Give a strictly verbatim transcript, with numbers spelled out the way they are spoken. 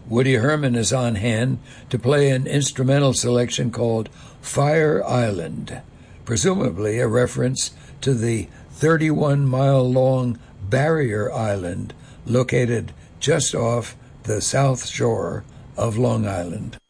Woody Herman is on hand to play an instrumental selection called Fire Island, presumably a reference to the thirty-one mile long Barrier Island located just off the south shore of Long Island.